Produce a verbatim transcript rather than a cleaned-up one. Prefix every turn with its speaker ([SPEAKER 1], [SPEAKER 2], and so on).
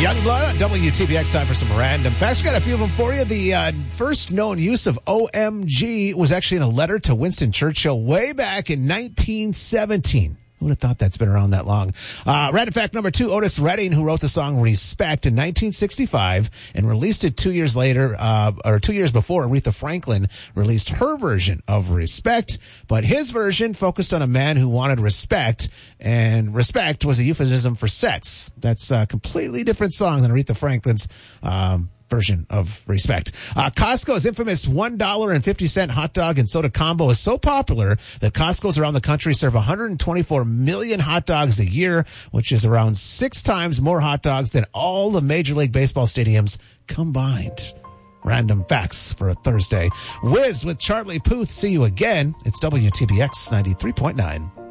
[SPEAKER 1] Youngblood on W T B X. Time for some random facts. We got a few of them for you. The uh, first known use of O M G was actually in a letter to Winston Churchill way back in nineteen seventeen. Who would have thought that's been around that long? Uh, random fact number two, Otis Redding, who wrote the song Respect in nineteen sixty-five and released it two years later, uh, or two years before Aretha Franklin released her version of Respect. But his version focused on a man who wanted respect, and respect was a euphemism for sex. That's a completely different song than Aretha Franklin's, um, version of Respect. Uh, Costco's infamous one dollar and fifty cent hot dog and soda combo is so popular that Costco's around the country serve one hundred twenty-four million hot dogs a year, which is around six times more hot dogs than all the Major League Baseball stadiums combined. Random facts for a Thursday. Wiz with Charlie Puth. See you again. It's W T B X ninety-three point nine.